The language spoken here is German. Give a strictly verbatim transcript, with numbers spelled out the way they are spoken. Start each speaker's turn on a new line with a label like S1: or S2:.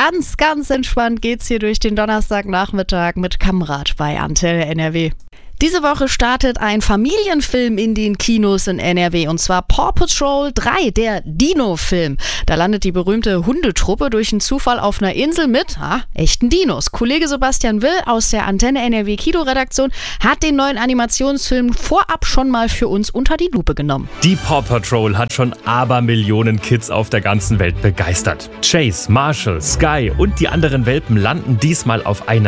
S1: Ganz, ganz entspannt geht's hier durch den Donnerstagnachmittag mit Kamerad bei Antenne N R W. Diese Woche startet ein Familienfilm in den Kinos in N R W und zwar Paw Patrol drei, der Dino-Film. Da landet die berühmte Hundetruppe durch einen Zufall auf einer Insel mit ah, echten Dinos. Kollege Sebastian Will aus der Antenne N R W Kinoredaktion hat den neuen Animationsfilm vorab schon mal für uns unter die Lupe genommen.
S2: Die Paw Patrol hat schon Abermillionen Kids auf der ganzen Welt begeistert. Chase, Marshall, Sky und die anderen Welpen landen diesmal auf einer